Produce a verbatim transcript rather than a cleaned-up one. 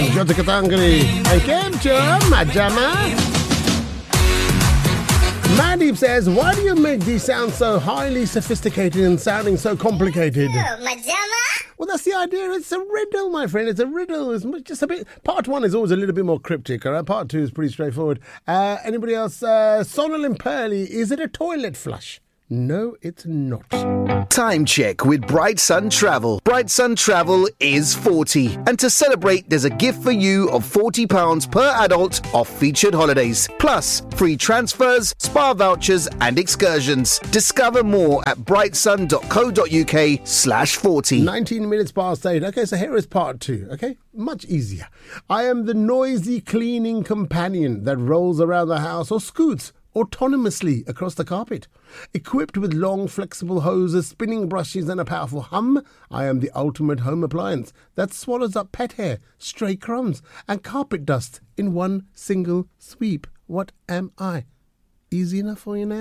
Jyoti Katangri. And Kim Chum, Majama. Mandeep says, why do you make these sound so highly sophisticated and sounding so complicated? Oh, Majama? Well, that's the idea. It's a riddle, my friend. It's a riddle. It's just a bit. Part one is always a little bit more cryptic, all right? Part two is pretty straightforward. Uh, anybody else? Uh, Sonal and Pearly, is it a toilet flush? No, it's not. Time check with Bright Sun Travel. Bright Sun Travel is forty. And to celebrate, there's a gift for you of forty pounds per adult off featured holidays. Plus, free transfers, spa vouchers and excursions. Discover more at brightsun.co.uk slash 40. nineteen minutes past eight. Okay, so here is part two. Okay, much easier. I am the noisy cleaning companion that rolls around the house or scoots autonomously across the carpet. Equipped with long, flexible hoses, spinning brushes and a powerful hum, I am the ultimate home appliance that swallows up pet hair, stray crumbs and carpet dust in one single sweep. What am I? Easy enough for you now?